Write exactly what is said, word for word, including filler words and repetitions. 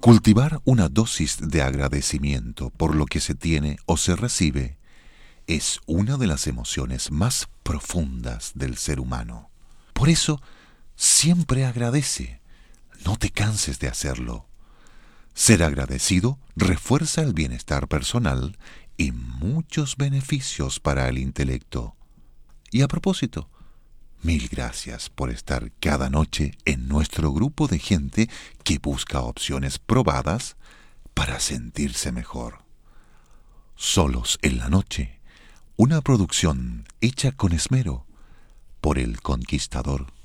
Cultivar una dosis de agradecimiento por lo que se tiene o se recibe es una de las emociones más profundas del ser humano. Por eso, siempre agradece. No te canses de hacerlo. Ser agradecido refuerza el bienestar personal y muchos beneficios para el intelecto. Y a propósito, mil gracias por estar cada noche en nuestro grupo de gente que busca opciones probadas para sentirse mejor. Solos en la noche, una producción hecha con esmero por El Conquistador.